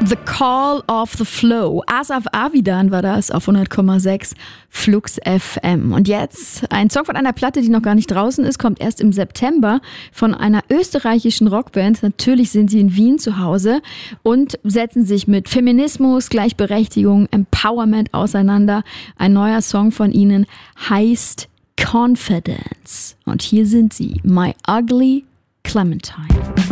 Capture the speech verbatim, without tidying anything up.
The Call of the Flow. Asaf Avidan war das auf hundert Komma sechs Flux F M. Und jetzt ein Song von einer Platte, die noch gar nicht draußen ist, kommt erst im September von einer österreichischen Rockband. Natürlich sind sie in Wien zu Hause und setzen sich mit Feminismus, Gleichberechtigung, Empowerment auseinander. Ein neuer Song von ihnen heißt Confidence. Und hier sind sie, My Ugly Clementine.